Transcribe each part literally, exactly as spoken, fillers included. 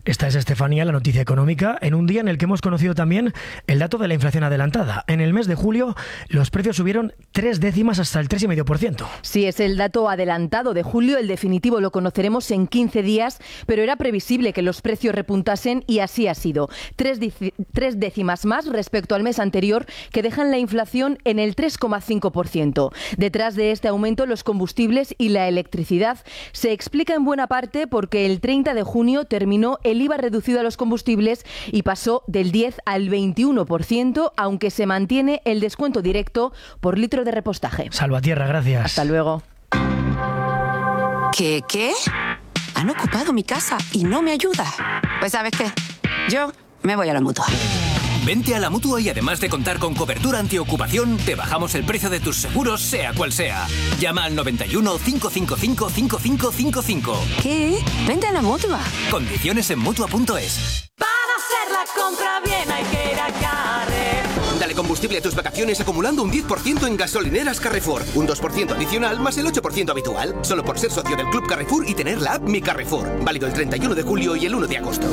Esta es Estefanía, la noticia económica, en un día en el que hemos conocido también el dato de la inflación adelantada. En el mes de julio, los precios subieron tres décimas hasta el tres coma cinco por ciento. Sí, es el dato adelantado de julio. El definitivo lo conoceremos en quince días, pero era previsible que los precios repuntasen y así ha sido. Tres, tres décimas más respecto al mes anterior, que dejan la inflación en el tres coma cinco por ciento. Detrás de este aumento, los combustibles y la electricidad. Se explica en buena parte porque el treinta de junio terminó el I V A reducido a los combustibles y pasó del diez al veintiuno por ciento, aunque se mantiene el descuento directo por litro de repostaje. Salvatierra, gracias. Hasta luego. ¿Qué, qué? Han ocupado mi casa y no me ayuda. Pues ¿sabes qué? Yo me voy a la Mutua. Vente a la Mutua y además de contar con cobertura antiocupación, te bajamos el precio de tus seguros, sea cual sea. Llama al noventa y uno, cinco cinco cinco, cinco cinco cinco cinco. ¿Qué? Vente a la Mutua. Condiciones en Mutua punto es. Para hacer la compra bien hay que ir a Carrefour. Dale combustible a tus vacaciones acumulando un diez por ciento en gasolineras Carrefour. Un dos por ciento adicional más el ocho por ciento habitual. Solo por ser socio del Club Carrefour y tener la app Mi Carrefour. Válido el treinta y uno de julio y el uno de agosto.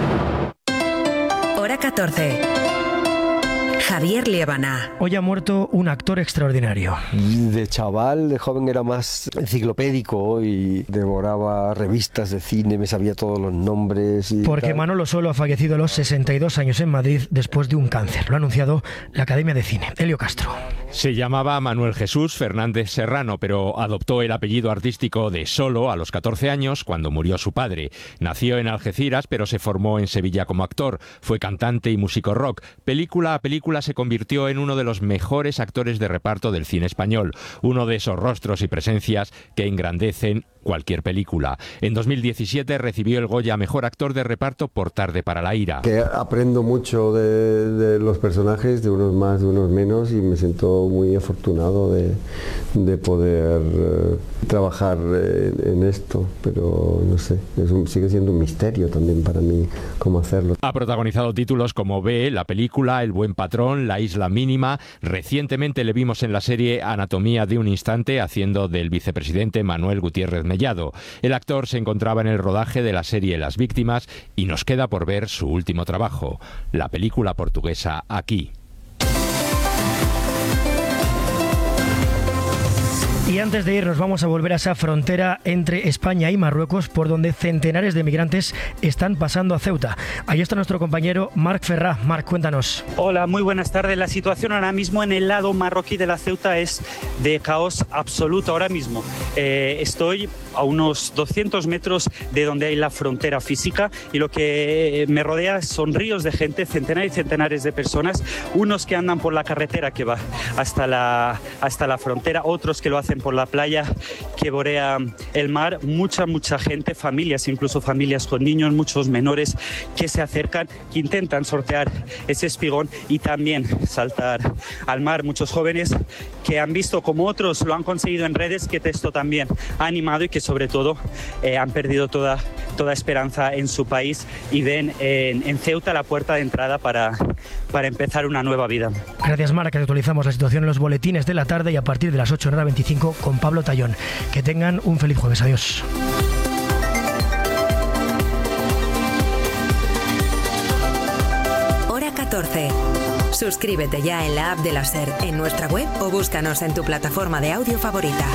Hora catorce. Javier Liébana. Hoy ha muerto un actor extraordinario. De chaval, de joven era más enciclopédico y devoraba revistas de cine, me sabía todos los nombres. Y Porque tal. Manolo Solo ha fallecido a los sesenta y dos años en Madrid después de un cáncer. Lo ha anunciado la Academia de Cine. Elio Castro. Se llamaba Manuel Jesús Fernández Serrano, pero adoptó el apellido artístico de Solo a los catorce años cuando murió su padre. Nació en Algeciras, pero se formó en Sevilla como actor. Fue cantante y músico rock. Película a película se convirtió en uno de los mejores actores de reparto del cine español. Uno de esos rostros y presencias que engrandecen cualquier película. En dos mil diecisiete recibió el Goya a Mejor Actor de Reparto por Tarde para la ira. Que aprendo mucho de, de los personajes, de unos más, de unos menos, y me siento muy afortunado de, de poder eh, trabajar eh, en esto, pero no sé, es un, sigue siendo un misterio también para mí cómo hacerlo. Ha protagonizado títulos como B, la película, El buen patrón, La isla mínima. Recientemente le vimos en la serie Anatomía de un instante haciendo del vicepresidente Manuel Gutiérrez Mellado. El actor se encontraba en el rodaje de la serie Las víctimas y nos queda por ver su último trabajo, la película portuguesa Aquí. Y antes de irnos vamos a volver a esa frontera entre España y Marruecos por donde centenares de migrantes están pasando a Ceuta. Ahí está nuestro compañero Marc Ferrá. Marc, cuéntanos. Hola, muy buenas tardes. La situación ahora mismo en el lado marroquí de la Ceuta es de caos absoluto ahora mismo. Eh, estoy a unos doscientos metros de donde hay la frontera física y lo que me rodea son ríos de gente, centenares y centenares de personas, unos que andan por la carretera que va hasta la, hasta la frontera, otros que lo hacen por la playa que borea el mar, mucha, mucha gente, familias, incluso familias con niños, muchos menores que se acercan, que intentan sortear ese espigón y también saltar al mar. Muchos jóvenes que han visto como otros lo han conseguido en redes, que esto también ha animado y que sobre todo eh, han perdido toda, toda esperanza en su país y ven en, en Ceuta la puerta de entrada para, para empezar una nueva vida. Gracias, Marc. Actualizamos la situación en los boletines de la tarde y a partir de las ocho hora veinticinco con Pablo Tallón. Que tengan un feliz jueves. Adiós. Hora catorce. Suscríbete ya en la app de la SER, en nuestra web o búscanos en tu plataforma de audio favorita.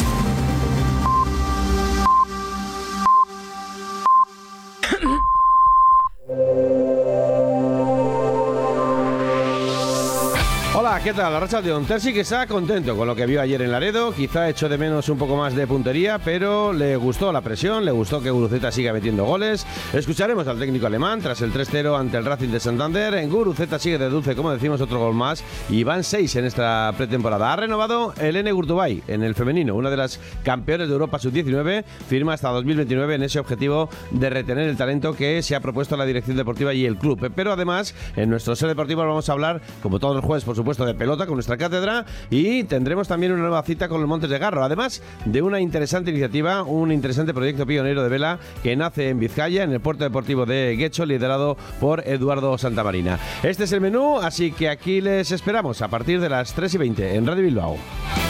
Hola, ¿qué tal? Arratsaldeon. Terzi que está contento con lo que vio ayer en Laredo, quizá echó de menos un poco más de puntería, pero le gustó la presión, le gustó que Guruceta siga metiendo goles. Escucharemos al técnico alemán tras el tres cero ante el Racing de Santander. En Guruceta sigue de dulce, como decimos, otro gol más y van seis en esta pretemporada. Ha renovado el N Gurtubay en el femenino, una de las campeones de Europa sub diecinueve, firma hasta dos mil veintinueve en ese objetivo de retener el talento que se ha propuesto la dirección deportiva y el club. Pero además, en nuestro Ser Deportivo vamos a hablar, como todos los jueves, por supuesto, de pelota con nuestra cátedra y tendremos también una nueva cita con los Montes de Garro, además de una interesante iniciativa, un interesante proyecto pionero de vela que nace en Vizcaya, en el puerto deportivo de Guecho, liderado por Eduardo Santamarina. Este es el menú, así que aquí les esperamos a partir de las tres y veinte en Radio Bilbao.